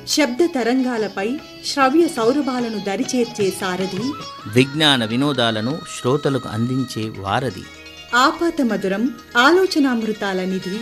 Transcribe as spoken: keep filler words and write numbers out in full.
శబ్ద తరంగాలపై శ్రవ్య సౌరభాలను దరిచేర్చే సారథి, విజ్ఞాన వినోదాలను శ్రోతలకు అందించే వారధి, ఆపాత మధురం ఆలోచనామృతాల నిధి